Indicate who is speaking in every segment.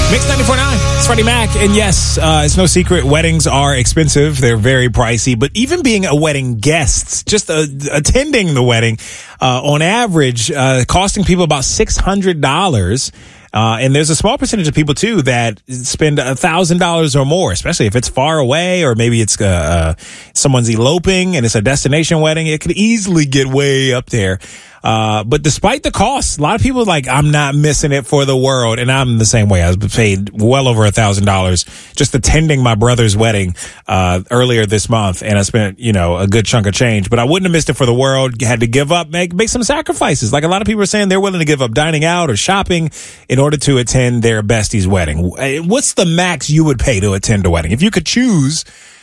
Speaker 1: Mix 94.9. It's Freddie Mac. And yes, it's no secret, weddings are expensive. They're very pricey. But even being a wedding guest, just attending the wedding, on average, costing people about $600. And there's a small percentage of people, too, that spend $1,000 or more, especially if it's far away or maybe it's someone's eloping and it's a destination wedding. It could easily get way up there. But despite the cost, a lot of people are like, I'm not missing it for the world. And I'm the same way. I was paid well over $1,000 just attending my brother's wedding earlier this month. And I spent, a good chunk of change. But I wouldn't have missed it for the world. Had to give up, make some sacrifices. Like a lot of people are saying they're willing to give up dining out or shopping in order to attend their bestie's wedding. What's the max you would pay to attend a wedding? If you could choose,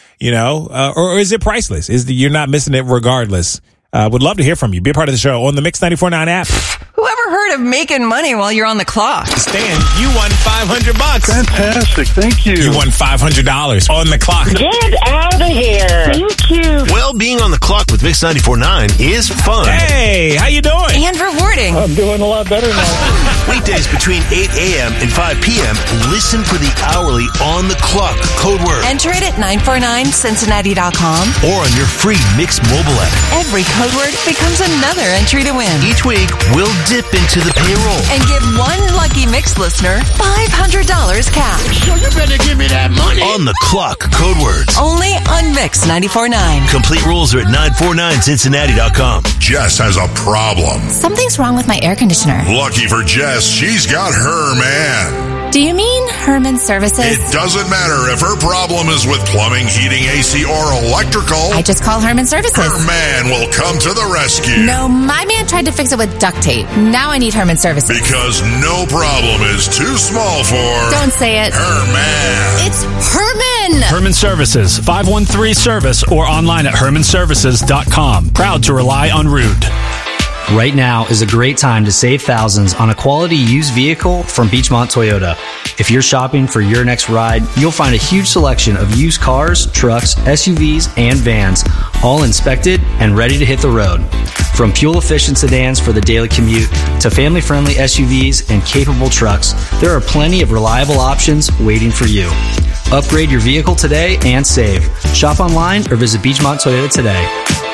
Speaker 1: or is it priceless? You're not missing it regardless? Would love to hear from you. Be a part of the show on the Mix 94.9 app.
Speaker 2: Whoever heard of making money while you're on the clock?
Speaker 1: Stan, you won $500.
Speaker 3: Fantastic. Thank you.
Speaker 1: You won $500 on the clock.
Speaker 4: Get out of here. Thank you.
Speaker 5: Well, being on the clock with Mix 94.9 is fun.
Speaker 1: Hey, how you doing?
Speaker 2: And rewarding.
Speaker 3: I'm doing a lot better now.
Speaker 5: Weekdays between 8 a.m. and 5 p.m., listen for the hourly on the clock code word.
Speaker 2: Enter it at 949cincinnati.com.
Speaker 5: Or on your free Mix mobile app.
Speaker 2: Every code word becomes another entry to win.
Speaker 5: Each week, we'll dip into the payroll.
Speaker 2: And give one lucky Mix listener $500 cash.
Speaker 4: So you better give me that money.
Speaker 5: On the clock code words.
Speaker 2: Only on Mix 94.9.
Speaker 5: Complete rules are at 949cincinnati.com.
Speaker 6: Jess has a problem.
Speaker 7: Something's wrong with my air conditioner.
Speaker 6: Lucky for Jess, she's got her man.
Speaker 7: Do you mean Herman Services?
Speaker 6: It doesn't matter if her problem is with plumbing, heating, AC, or electrical.
Speaker 7: I just call Herman Services.
Speaker 6: Her man will come to the rescue.
Speaker 7: No, my man tried to fix it with duct tape. Now I need Herman Services.
Speaker 6: Because no problem is too small for...
Speaker 7: Don't say it.
Speaker 6: Her man.
Speaker 7: It's Herman!
Speaker 8: Herman Services, 513-SERVICE or online at hermanservices.com. Proud to rely on Rude.
Speaker 9: Right now is a great time to save thousands on a quality used vehicle from Beachmont Toyota. If you're shopping for your next ride, you'll find a huge selection of used cars, trucks, SUVs, and vans, all inspected and ready to hit the road. From fuel-efficient sedans for the daily commute to family-friendly SUVs and capable trucks, there are plenty of reliable options waiting for you. Upgrade your vehicle today and save. Shop online or visit Beachmont Toyota today.